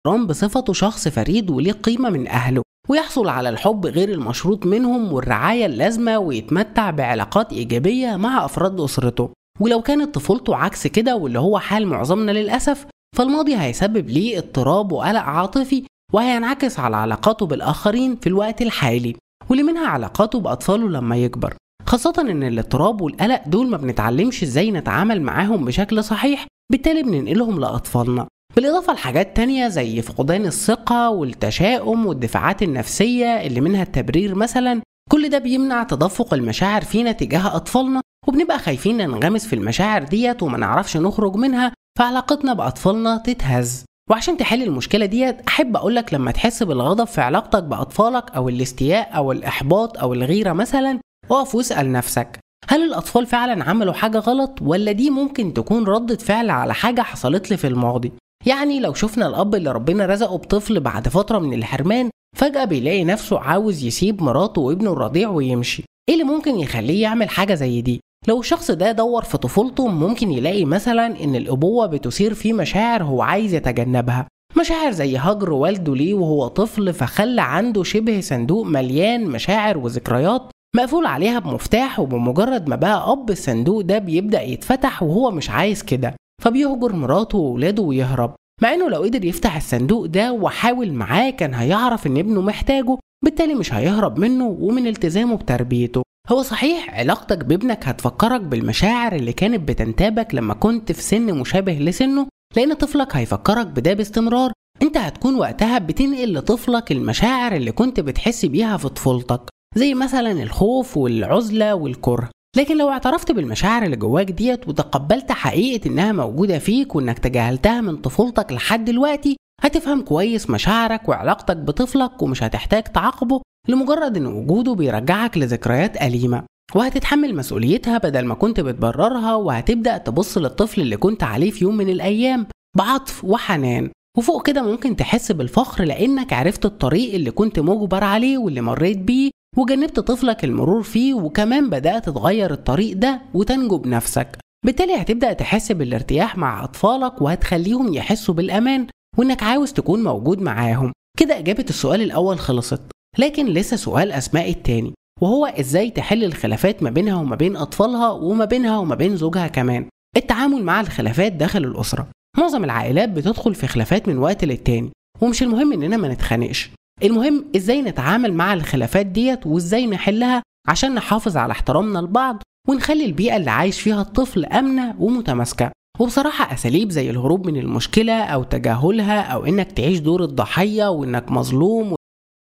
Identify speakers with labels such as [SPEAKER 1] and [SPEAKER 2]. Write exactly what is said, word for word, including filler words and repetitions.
[SPEAKER 1] الاحترام بصفته شخص فريد وليه قيمة من أهله، ويحصل على الحب غير المشروط منهم والرعاية اللازمة، ويتمتع بعلاقات إيجابية مع أفراد أسرته. ولو كانت طفولته عكس كده واللي هو حال معظمنا للأسف، فالماضي هيسبب ليه اضطراب وقلق عاطفي، وهينعكس على علاقاته بالآخرين في الوقت الحالي، واللي منها علاقاته بأطفاله لما يكبر. خاصة إن الاضطراب والقلق دول ما بنتعلمش إزاي نتعامل معاهم بشكل صحيح، بالتالي بننقلهم لأطفالنا، بالإضافة لحاجات تانية زي فقدان الثقة والتشاؤم والدفاعات النفسية اللي منها التبرير مثلا. كل ده بيمنع تدفق المشاعر فينا تجاه أطفالنا، وبنبقى خايفين ننغمس في المشاعر ديت وما نعرفش نخرج منها، فعلاقتنا بأطفالنا تتهز. وعشان تحل المشكلة ديت أحب أقولك لما تحس بالغضب في علاقتك بأطفالك أو الاستياء أو الإحباط أو الغيرة مثلا، اقف واسأل نفسك، هل الأطفال فعلا عملوا حاجة غلط، ولا دي ممكن تكون ردة فعل على حاجة حصلت لي في الماضي؟ يعني لو شفنا الأب اللي ربنا رزقه بطفل بعد فترة من الحرمان فجأة بيلاقي نفسه عاوز يسيب مراته وابنه الرضيع ويمشي، ايه اللي ممكن يخليه يعمل حاجة زي دي؟ لو الشخص ده دور في طفولته ممكن يلاقي مثلا ان الأبوة بتثير فيه مشاعر هو عايز يتجنبها، مشاعر زي هجر والده ليه وهو طفل، فخلى عنده شبه صندوق مليان مشاعر وذكريات مقفول عليها بمفتاح، وبمجرد ما بقى أب الصندوق ده بيبدأ يتفتح وهو مش عايز كده، فبيهجر مراته وولاده ويهرب، مع انه لو قدر يفتح الصندوق ده وحاول معاه كان هيعرف ان ابنه محتاجه، بالتالي مش هيهرب منه ومن التزامه بتربيته. هو صحيح علاقتك بابنك هتفكرك بالمشاعر اللي كانت بتنتابك لما كنت في سن مشابه لسنه، لان طفلك هيفكرك بده باستمرار. انت هتكون وقتها بتنقل لطفلك المشاعر اللي كنت بتحس بيها في طفولتك، زي مثلا الخوف والعزلة والكره. لكن لو اعترفت بالمشاعر اللي جواك ديت وتقبلت حقيقة انها موجودة فيك وانك تجاهلتها من طفولتك لحد دلوقتي، هتفهم كويس مشاعرك وعلاقتك بطفلك، ومش هتحتاج تعاقبه لمجرد ان وجوده بيرجعك لذكريات أليمة، وهتتحمل مسؤوليتها بدل ما كنت بتبررها، وهتبدأ تبص للطفل اللي كنت عليه في يوم من الأيام بعطف وحنان. وفوق كده ممكن تحس بالفخر لأنك عرفت الطريق اللي كنت مجبر عليه واللي مريت بيه، وجنبت طفلك المرور فيه، وكمان بدأت تغير الطريق ده وتنجو بنفسك. بالتالي هتبدأ تحس بالارتياح مع أطفالك، وهتخليهم يحسوا بالأمان وإنك عاوز تكون موجود معاهم. كده إجابة السؤال الأول خلصت، لكن لسه سؤال أسماء التاني، وهو إزاي تحل الخلافات ما بينها وما بين أطفالها وما بينها وما بين زوجها كمان. التعامل مع الخلافات داخل الأسرة، معظم العائلات بتدخل في خلافات من وقت للتاني، ومش المهم إننا ما نتخانقش، المهم إزاي نتعامل مع الخلافات ديت وإزاي نحلها عشان نحافظ على احترامنا لبعض، ونخلي البيئة اللي عايش فيها الطفل آمنة ومتماسكة. وبصراحة أساليب زي الهروب من المشكلة أو تجاهلها أو إنك تعيش دور الضحية وإنك مظلوم